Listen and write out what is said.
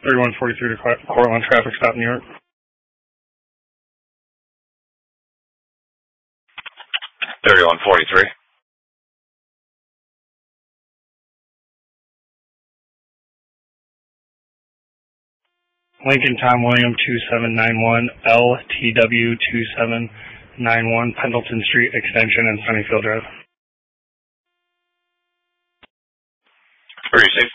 3143 to Cortland, traffic stop, New York. (3143) Lincoln Tom William 2791, LTW 2791, Pendleton Street Extension and Sunnyfield Drive. Where are you safe?